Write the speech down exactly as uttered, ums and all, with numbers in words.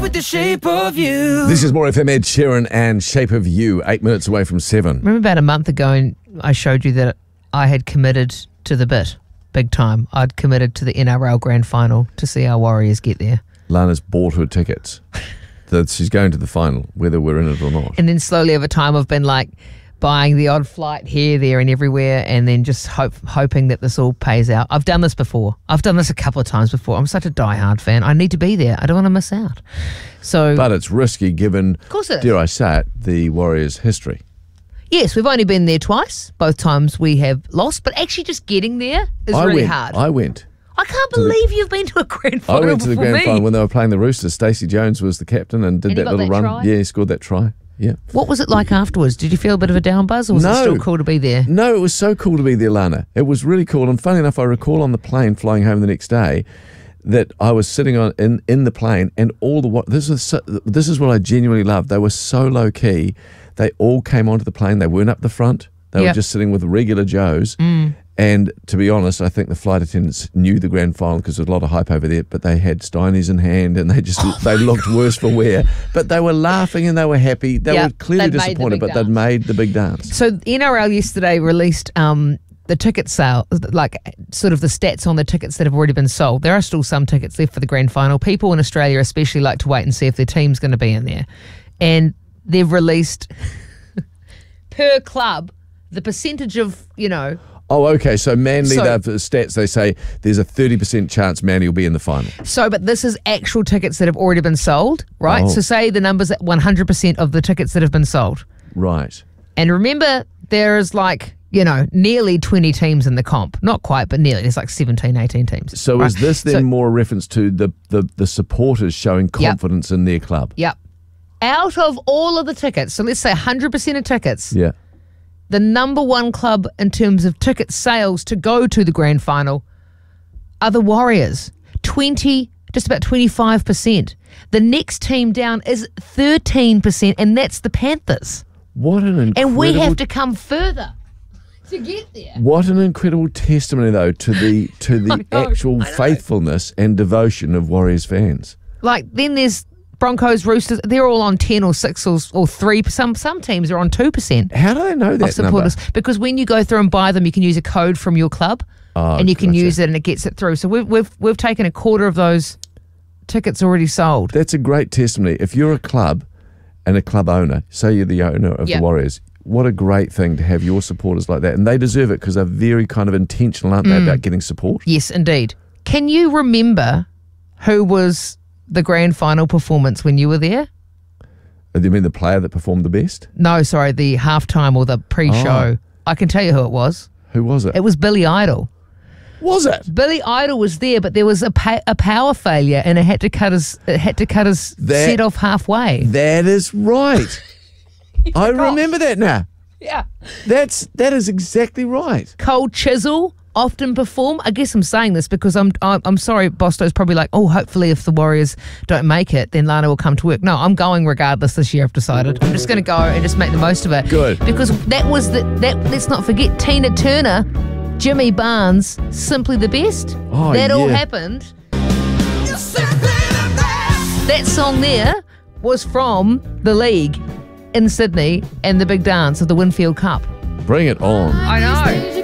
with the shape of you. This is More F M, Ed Sheeran and Shape of You, eight minutes away from seven. Remember about a month ago and I showed you that I had committed to the bit, big time. I'd committed to the N R L Grand Final to see our Warriors get there. Lana's bought her tickets. That she's going to the final, whether we're in it or not. And then slowly over time I've been like buying the odd flight here, there and everywhere, and then just hope, hoping that this all pays out. I've done this before. I've done this a couple of times before. I'm such a diehard fan. I need to be there. I don't want to miss out. So, But it's risky given, of course it is. dare I say it, the Warriors' history. Yes, we've only been there twice. Both times we have lost, but actually just getting there is I really went, hard. I went. I can't believe you've been to a grand I final went to the before grand me. final when they were playing the Roosters. Stacey Jones was the captain and did And he that got little that run. try? Yeah, he scored that try. Yeah. What was it like afterwards? Did you feel a bit of a down buzz, or was No. it still cool to be there? No, it was so cool to be there, Lana. It was really cool. And funny enough, I recall on the plane flying home the next day that I was sitting on in, in the plane, and all the what this is so, this is what I genuinely loved. They were so low key. They all came onto the plane. They weren't up the front. They Yep. were just sitting with regular Joes. Mm. And to be honest, I think the flight attendants knew the grand final because there was a lot of hype over there, but they had Steinies in hand and they just they looked worse for wear. But they were laughing and they were happy. They Yeah, were clearly they'd made the disappointed, big but they'd dance. made the big dance. So N R L yesterday released um, the ticket sale, like sort of the stats on the tickets that have already been sold. There are still some tickets left for the grand final. People in Australia especially like to wait and see if their team's going to be in there. And they've released per club the percentage of, you know, Oh, okay. So Manly, So- they've stats, they say there's a thirty percent chance Manly will be in the final. so, but this is actual tickets that have already been sold, right? Oh. So say the numbers at one hundred percent of the tickets that have been sold. Right. And remember, there is like, you know, nearly twenty teams in the comp. Not quite, but nearly. There's like seventeen, eighteen teams. So right? is this then So- more a reference to the, the, the supporters showing confidence in their club? Yep. Out of all of the tickets, so let's say one hundred percent of tickets, Yeah. the number one club in terms of ticket sales to go to the grand final are the Warriors. twenty, just about twenty-five percent. The next team down is thirteen percent, and that's the Panthers. What an incredible... And we have to come further to get there. What an incredible testimony, though, to the to the I know, actual I know. faithfulness and devotion of Warriors fans. Like, then there's Broncos, Roosters. They're all on ten or six or, or three. Some some teams are on two percent. How do they know Of that number? supporters, because when you go through and buy them, you can use a code from your club, Oh, and you can gotcha. use it, and it gets it through. So we've we've we've taken a quarter of those tickets already sold. That's a great testimony. If you're a club and a club owner, say you're the owner of Yeah. the Warriors, what a great thing to have your supporters like that. And they deserve it because they're very kind of intentional, aren't they, Mm. about getting support? Yes, indeed. Can you remember who was the grand final performance when you were there? Do you mean the player that performed the best? No, sorry, the halftime or the pre-show. Oh. I can tell you who it was. Who was it? It was Billy Idol. Was it? Billy Idol was there, but there was a pa- a power failure, and it had to cut his it had to cut his That- set off halfway. That is right. I forgot. remember that now. Yeah. That's that is exactly right. Cold Chisel often perform. I guess I'm saying this because I'm I'm, I'm sorry, Bosto's probably like, oh, hopefully if the Warriors don't make it, then Lana will come to work. No, I'm going regardless this year. I've decided. I'm just going to go and just make the most of it. Good. Because that was the that. Let's not forget Tina Turner, Jimmy Barnes, Simply the Best. Oh, that all yeah. happened. That song there was from the league in Sydney and the big dance of the Winfield Cup. Bring it on. I know.